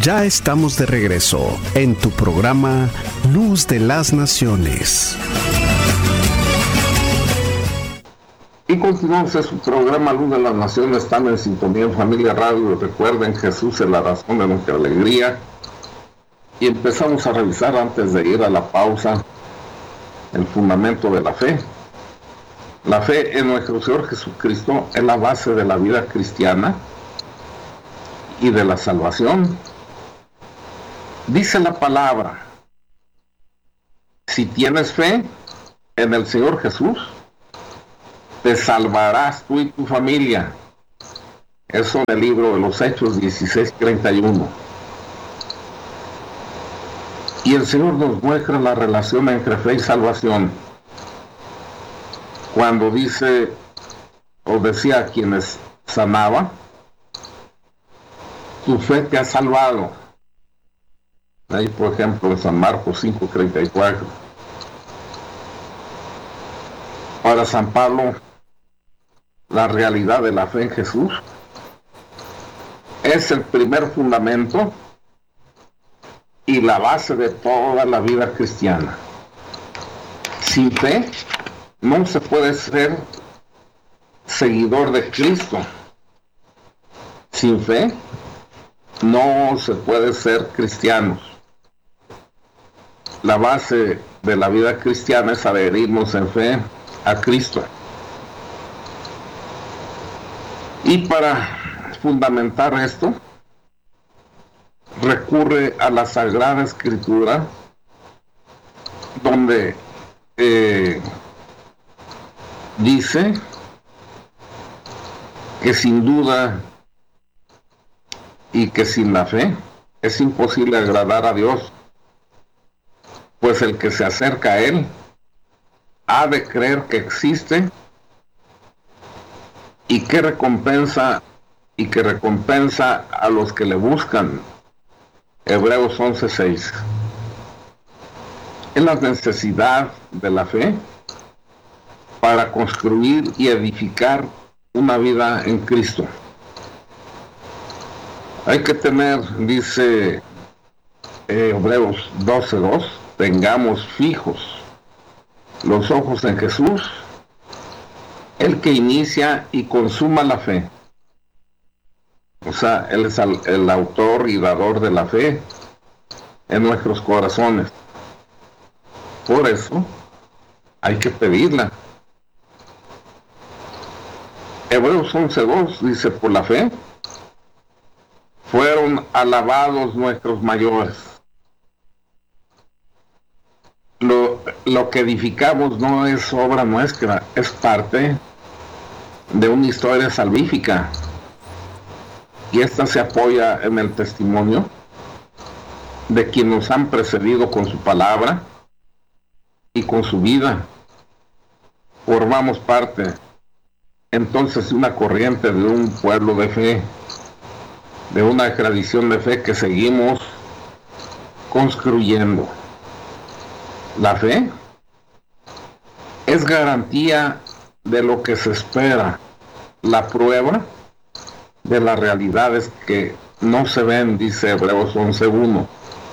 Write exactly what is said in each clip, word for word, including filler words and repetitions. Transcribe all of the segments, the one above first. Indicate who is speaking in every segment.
Speaker 1: Ya estamos de regreso en tu programa Luz de las Naciones.
Speaker 2: Y continuamos en su programa Luz de las Naciones. Están en sintonía en Familia Radio. Recuerden, Jesús es la razón de nuestra alegría. Y empezamos a revisar, antes de ir a la pausa, el fundamento de la fe. La fe en nuestro Señor Jesucristo es la base de la vida cristiana y de la salvación. Dice la palabra: si tienes fe en el Señor Jesús, te salvarás tú y tu familia. Eso en el libro de los Hechos dieciséis treinta y uno. Y el Señor nos muestra la relación entre fe y salvación cuando dice, o decía a quienes sanaba: tu fe te ha salvado. Ahí, por ejemplo, en San Marcos cinco treinta y cuatro. Para San Pablo, la realidad de la fe en Jesús es el primer fundamento y la base de toda la vida cristiana. Sin fe no se puede ser seguidor de Cristo. Sin fe no se puede ser cristianos. La base de la vida cristiana es adherirnos en fe a Cristo. Y para fundamentar esto, recurre a la Sagrada Escritura, donde eh, dice que sin duda y que sin la fe es imposible agradar a Dios, pues el que se acerca a Él ha de creer que existe y que recompensa y que recompensa a los que le buscan. Hebreos once seis. Es la necesidad de la fe para construir y edificar una vida en Cristo. Hay que tener, dice eh, Hebreos doce dos, tengamos fijos los ojos en Jesús, el que inicia y consuma la fe. O sea, Él es el, el autor y dador de la fe en nuestros corazones. Por eso hay que pedirla. Hebreos once dos dice, por la fe fueron alabados nuestros mayores. Lo, lo que edificamos no es obra nuestra, es parte de una historia salvífica. Y esta se apoya en el testimonio de quienes nos han precedido con su palabra y con su vida. Formamos parte entonces de una corriente, de un pueblo de fe, de una tradición de fe que seguimos construyendo. La fe es garantía de lo que se espera, la prueba de las realidades que no se ven, dice Hebreos once uno.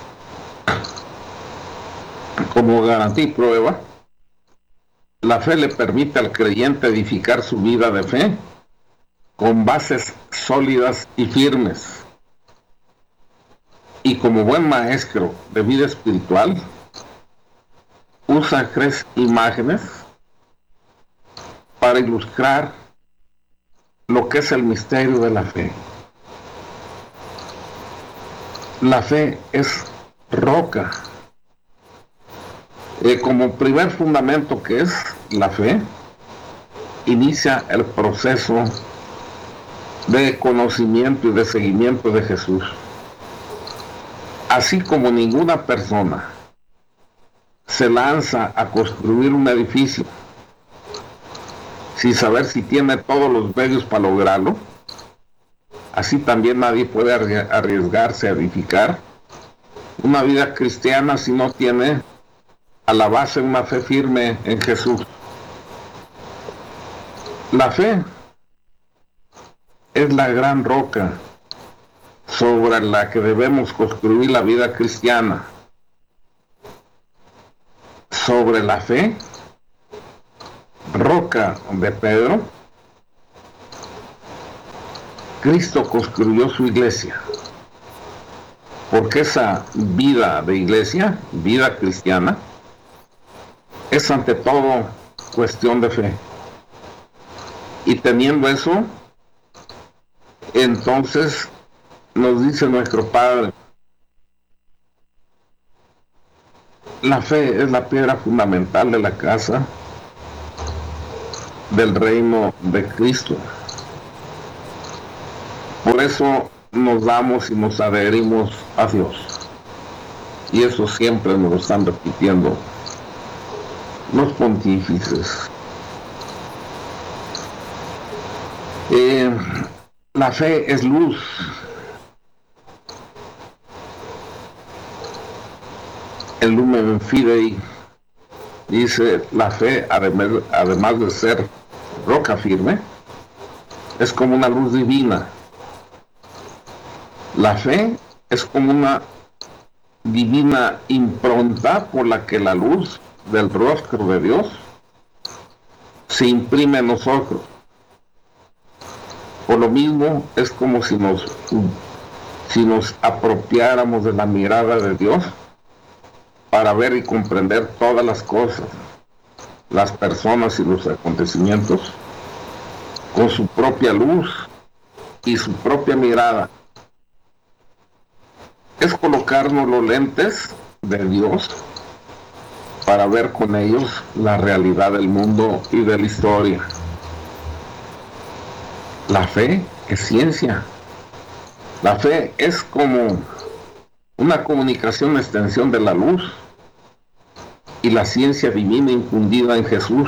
Speaker 2: Como garantía y prueba, la fe le permite al creyente edificar su vida de fe con bases sólidas y firmes. Y como buen maestro de vida espiritual, usa tres imágenes para ilustrar lo que es el misterio de la fe. La fe es roca. Eh, como primer fundamento que es la fe, inicia el proceso de conocimiento y de seguimiento de Jesús. Así como ninguna persona se lanza a construir un edificio sin saber si tiene todos los medios para lograrlo, así también nadie puede arriesgarse a edificar una vida cristiana si no tiene a la base una fe firme en Jesús. La fe es la gran roca sobre la que debemos construir la vida cristiana, sobre la fe, roca de Pedro, Cristo construyó su iglesia, porque esa vida de iglesia, vida cristiana, es ante todo cuestión de fe. Y teniendo eso, entonces nos dice nuestro Padre, la fe es la piedra fundamental de la casa del reino de Cristo. Por eso nos damos y nos adherimos a Dios. Y eso siempre nos lo están repitiendo los pontífices. Eh, la fe es luz. El Lumen Fidei dice, la fe, además, además de ser roca firme, es como una luz divina. La fe es como una divina impronta por la que la luz del rostro de Dios se imprime en nosotros. Por lo mismo, es como si nos, si nos apropiáramos de la mirada de Dios para ver y comprender todas las cosas, las personas y los acontecimientos, con su propia luz y su propia mirada. Es colocarnos los lentes de Dios para ver con ellos la realidad del mundo y de la historia. La fe es ciencia. La fe es como una comunicación, extensión de la luz y la ciencia divina infundida en Jesús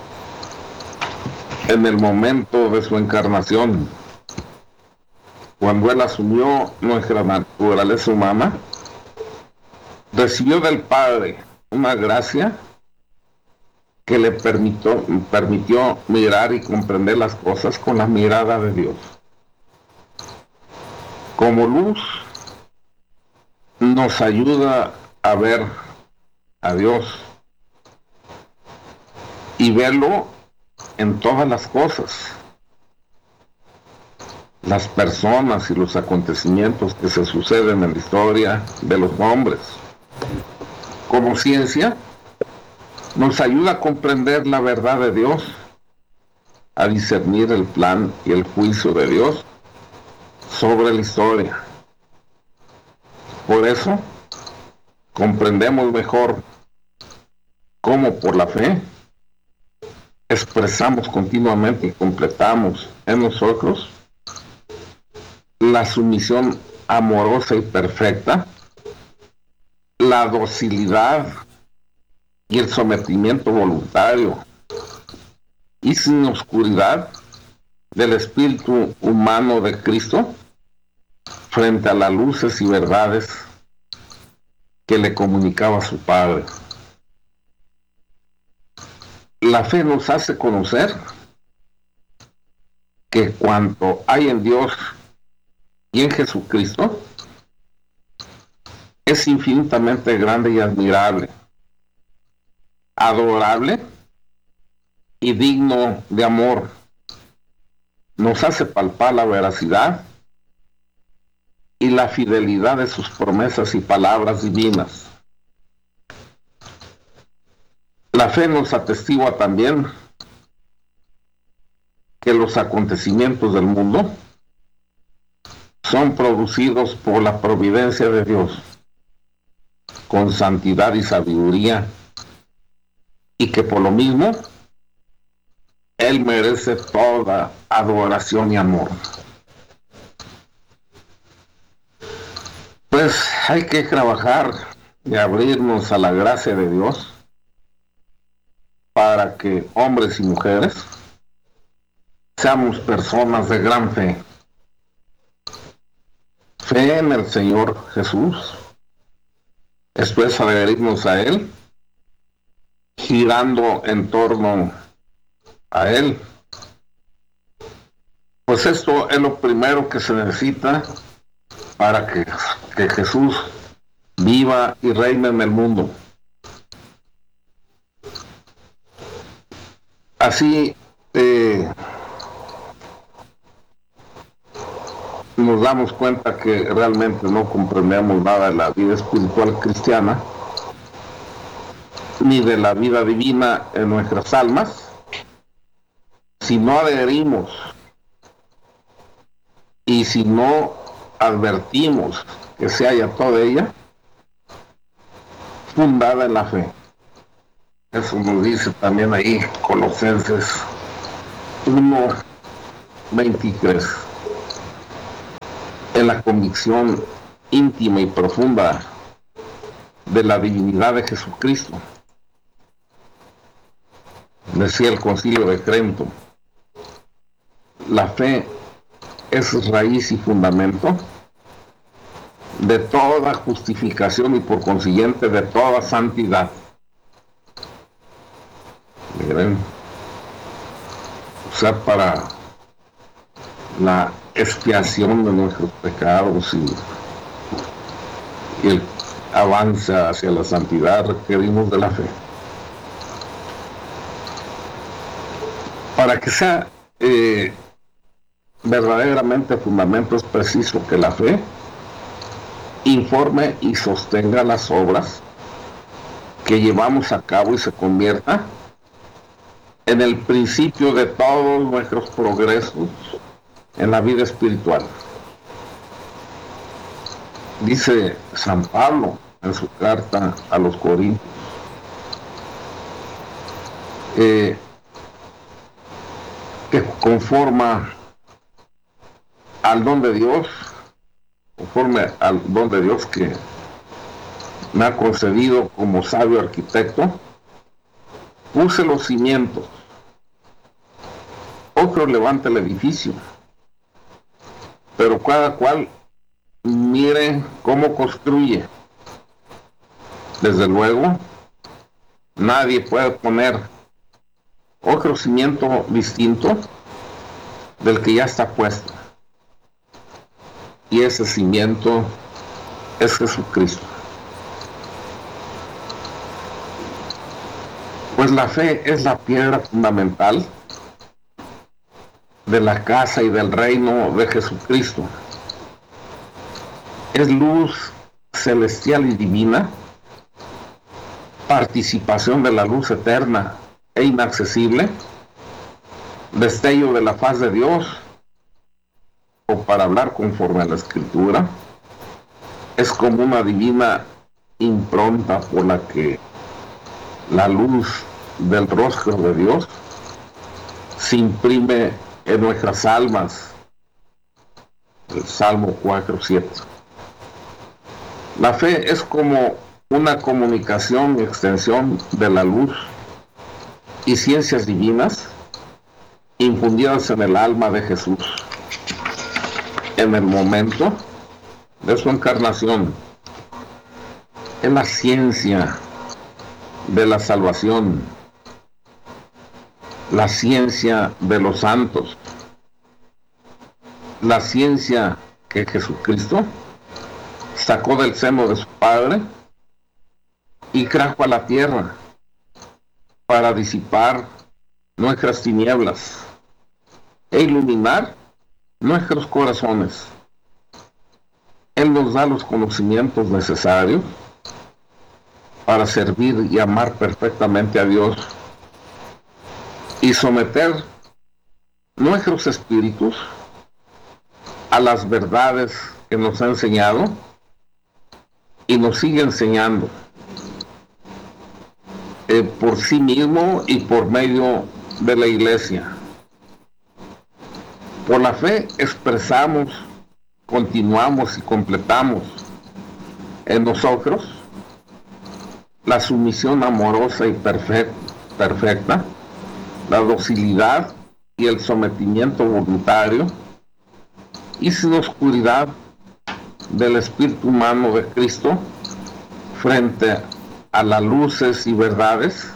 Speaker 2: en el momento de su encarnación. Cuando Él asumió nuestra naturaleza humana, recibió del Padre una gracia que le permitió, permitió mirar y comprender las cosas con la mirada de Dios. Como luz, nos ayuda a ver a Dios y verlo en todas las cosas, las personas y los acontecimientos que se suceden en la historia de los hombres. Como ciencia, nos ayuda a comprender la verdad de Dios, a discernir el plan y el juicio de Dios sobre la historia. Por eso, comprendemos mejor cómo por la fe expresamos continuamente y completamos en nosotros la sumisión amorosa y perfecta, la docilidad y el sometimiento voluntario y sin oscuridad del espíritu humano de Cristo frente a las luces y verdades que le comunicaba su Padre. La fe nos hace conocer que cuanto hay en Dios y en Jesucristo es infinitamente grande y admirable, adorable y digno de amor. Nos hace palpar la veracidad y la fidelidad de sus promesas y palabras divinas. La fe nos atestigua también que los acontecimientos del mundo son producidos por la providencia de Dios, con santidad y sabiduría, y que por lo mismo Él merece toda adoración y amor. Pues hay que trabajar y abrirnos a la gracia de Dios para que hombres y mujeres seamos personas de gran fe. Fe en el Señor Jesús, esto es adherirnos a Él, girando en torno a Él. Pues esto es lo primero que se necesita para que, que Jesús viva y reine en el mundo. Así eh, nos damos cuenta que realmente no comprendemos nada de la vida espiritual cristiana, ni de la vida divina en nuestras almas, si no adherimos y si no advertimos que se haya toda ella fundada en la fe. Eso nos dice también ahí Colosenses uno veintitrés. En la convicción íntima y profunda de la divinidad de Jesucristo, decía el Concilio de Trento, la fe es raíz y fundamento de toda justificación y por consiguiente de toda santidad. Miren, o sea, para la expiación de nuestros pecados y, y el avance hacia la santidad requerimos de la fe. Para que sea eh, verdaderamente fundamento, es preciso que la fe informe y sostenga las obras que llevamos a cabo y se convierta en el principio de todos nuestros progresos en la vida espiritual. Dice San Pablo en su carta a los Corintios, eh, que conforma al don de Dios, conforme al don de Dios que me ha concedido como sabio arquitecto, puse los cimientos, otro levanta el edificio, pero cada cual mire cómo construye. Desde luego, nadie puede poner otro cimiento distinto del que ya está puesto. Y ese cimiento es Jesucristo. Pues la fe es la piedra fundamental de la casa y del reino de Jesucristo. Es luz celestial y divina, participación de la luz eterna e inaccesible, destello de la faz de Dios, o para hablar conforme a la Escritura, es como una divina impronta por la que la luz del rostro de Dios se imprime en nuestras almas. El Salmo cuatro siete. La fe es como una comunicación y extensión de la luz y ciencias divinas infundidas en el alma de Jesús en el momento de su encarnación. Es la ciencia de la salvación, la ciencia de los santos, la ciencia que Jesucristo sacó del seno de su Padre y trajo a la tierra para disipar nuestras tinieblas e iluminar nuestros corazones. Él nos da los conocimientos necesarios para servir y amar perfectamente a Dios y someter nuestros espíritus a las verdades que nos ha enseñado y nos sigue enseñando eh, por sí mismo y por medio de la Iglesia. Por la fe expresamos, continuamos y completamos en nosotros la sumisión amorosa y perfecta, perfecta, la docilidad y el sometimiento voluntario y sin oscuridad del espíritu humano de Cristo frente a las luces y verdades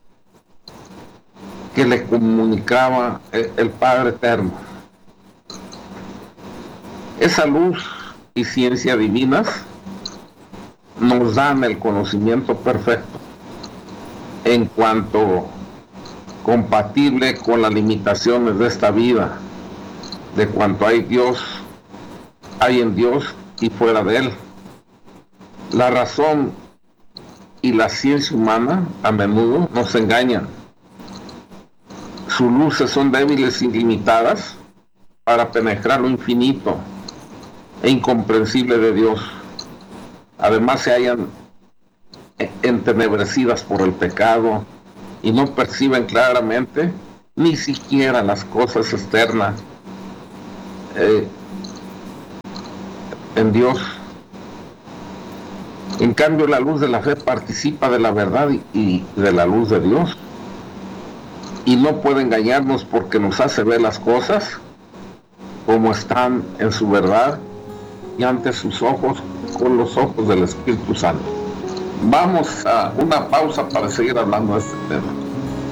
Speaker 2: que le comunicaba el Padre Eterno. Esa luz y ciencia divinas nos dan el conocimiento perfecto en cuanto compatible con las limitaciones de esta vida, de cuanto hay Dios, hay en Dios y fuera de Él. La razón y la ciencia humana a menudo nos engañan. Sus luces son débiles y limitadas para penetrar lo infinito e incomprensible de Dios. Además se hallan entenebrecidas por el pecado y no perciben claramente ni siquiera las cosas externas eh, en Dios. En cambio, la luz de la fe participa de la verdad y, y de la luz de Dios, y no puede engañarnos porque nos hace ver las cosas como están en su verdad y ante sus ojos, con los ojos del Espíritu Santo. Vamos a una pausa para seguir hablando de este tema.